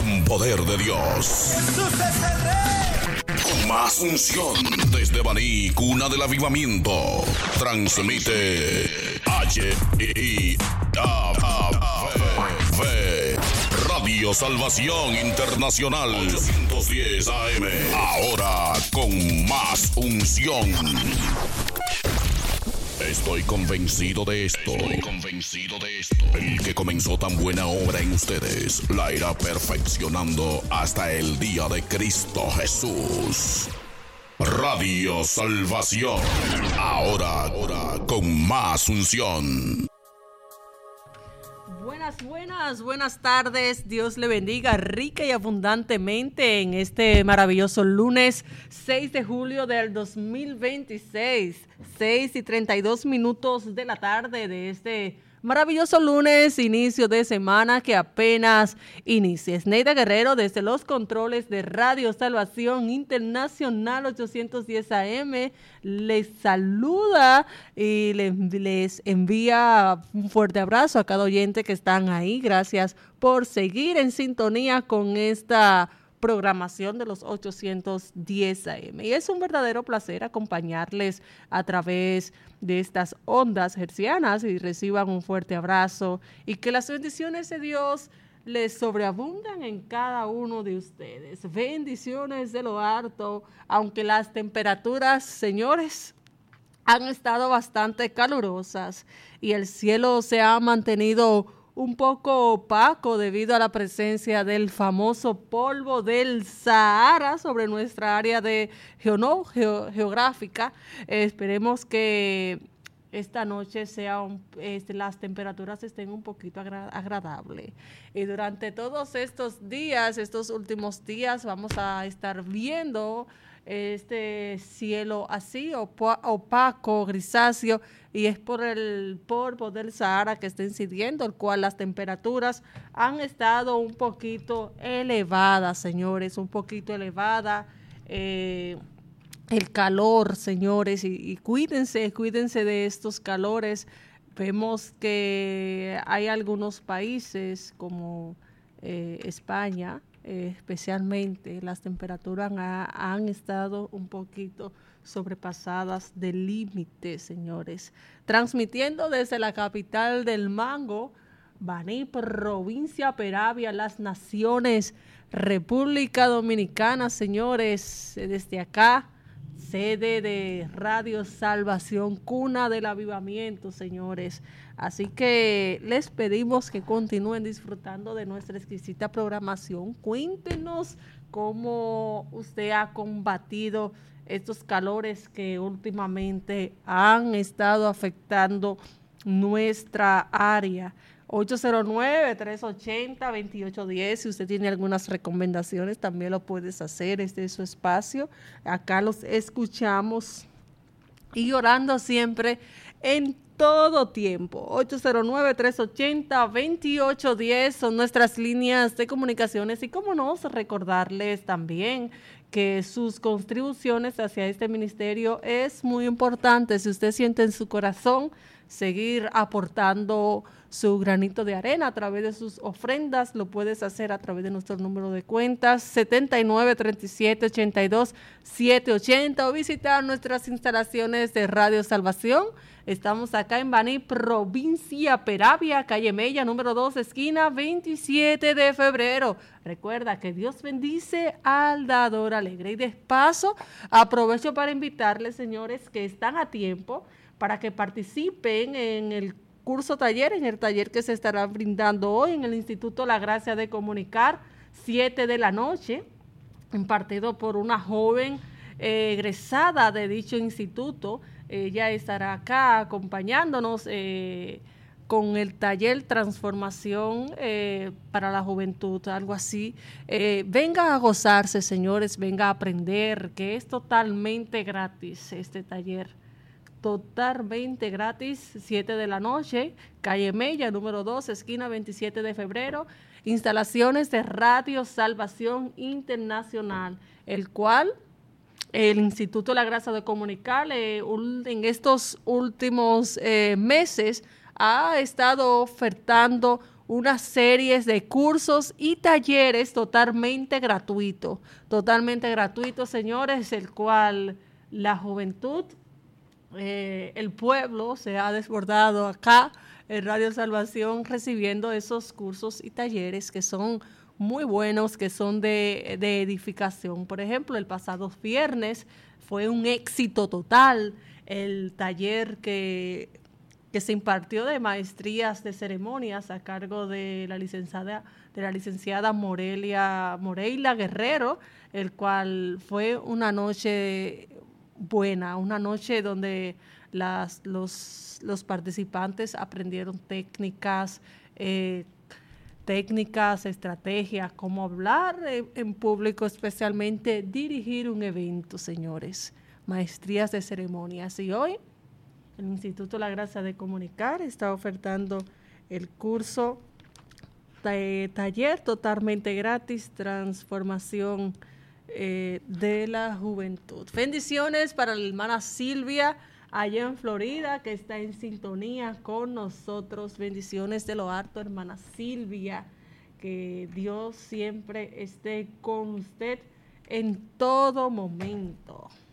con poder de Dios. Con más unción desde Baní, cuna del avivamiento. Transmite Radio Salvación Internacional 810 AM. Ahora con más unción. Estoy convencido de esto. El que comenzó tan buena obra en ustedes la irá perfeccionando hasta el día de Cristo Jesús. Radio Salvación. Ahora con más unción. Buenas tardes. Dios le bendiga rica y abundantemente en este maravilloso lunes 6 de julio del 2026, 6:32 de la tarde de este maravilloso lunes, inicio de semana que apenas inicia. Esneida Guerrero desde los controles de Radio Salvación Internacional 810 AM les saluda y les envía un fuerte abrazo a cada oyente que están ahí. Gracias por seguir en sintonía con esta programación de los 810 AM. Y es un verdadero placer acompañarles a través de estas ondas hercianas y reciban un fuerte abrazo y que las bendiciones de Dios les sobreabundan en cada uno de ustedes. Bendiciones de lo alto, aunque las temperaturas, señores, han estado bastante calurosas y el cielo se ha mantenido un poco opaco debido a la presencia del famoso polvo del Sahara sobre nuestra área de geográfica. Esperemos que esta noche las temperaturas estén un poquito agradables. Y durante todos estos días, estos últimos días, vamos a estar viendo este cielo así opaco, grisáceo, y es por el polvo del Sahara que está incidiendo, el cual las temperaturas han estado un poquito elevadas, señores, un poquito elevada. El calor, señores, y cuídense de estos calores. Vemos que hay algunos países como España, especialmente las temperaturas han estado un poquito sobrepasadas del límite, señores. Transmitiendo desde la capital del mango, Baní, provincia Peravia, Las Naciones, República Dominicana, señores, desde acá, sede de Radio Salvación, cuna del avivamiento, señores. Así que les pedimos que continúen disfrutando de nuestra exquisita programación. Cuéntenos cómo usted ha combatido estos calores que últimamente han estado afectando nuestra área. 809-380-2810. Si usted tiene algunas recomendaciones, también lo puedes hacer. Este es su espacio. Acá los escuchamos y orando siempre en todo tiempo. 809-380-2810 son nuestras líneas de comunicaciones y cómo no, recordarles también que sus contribuciones hacia este ministerio es muy importante. Si usted siente en su corazón seguir aportando su granito de arena a través de sus ofrendas, lo puedes hacer a través de nuestro número de cuentas 7937-82-780 o visitar nuestras instalaciones de Radio Salvación. Estamos acá en Baní, provincia Peravia, calle Mella, número 2, esquina 27 de febrero. Recuerda que Dios bendice al dador alegre. Y de paso, aprovecho para invitarles, señores, que están a tiempo para que participen en el en el taller que se estará brindando hoy en el Instituto La Gracia de Comunicar, 7 de la noche, impartido por una joven egresada de dicho instituto. Ella estará acá acompañándonos con el taller Transformación para la Juventud, algo así. Venga a gozarse, señores, venga a aprender, que es totalmente gratis este taller. Totalmente gratis, 7 de la noche, calle Mella, número 2, esquina 27 de febrero, instalaciones de Radio Salvación Internacional, el cual el Instituto La Gracia de Comunicar en estos últimos meses ha estado ofertando unas series de cursos y talleres totalmente gratuitos, señores, el cual la juventud, el pueblo se ha desbordado acá en Radio Salvación recibiendo esos cursos y talleres que son muy buenos, que son de edificación. Por ejemplo, el pasado viernes fue un éxito total el taller que se impartió de maestrías de ceremonias a cargo de la licenciada Moreila Guerrero, el cual fue una noche buena, una noche donde los participantes aprendieron técnicas, estrategias, cómo hablar en público, especialmente dirigir un evento, señores. Maestrías de ceremonias. Y hoy el Instituto La Gracia de Comunicar está ofertando el curso taller totalmente gratis, transformación de la juventud. Bendiciones para la hermana Silvia allá en Florida, que está en sintonía con nosotros. Bendiciones de lo alto, hermana Silvia. Que Dios siempre esté con usted en todo momento.